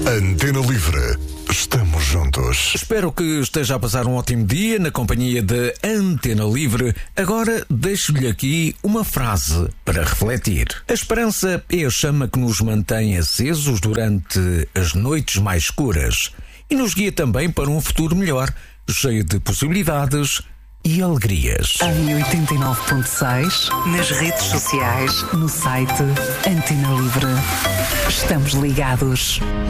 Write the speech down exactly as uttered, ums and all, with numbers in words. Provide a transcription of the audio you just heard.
Antena Livre. Estamos juntos. Espero que esteja a passar um ótimo dia na companhia da Antena Livre. Agora deixo-lhe aqui uma frase para refletir. A esperança é a chama que nos mantém acesos durante as noites mais escuras e nos guia também para um futuro melhor, cheio de possibilidades e alegrias. Em oitenta e nove ponto seis, nas redes sociais, no site Antena Livre. Estamos ligados.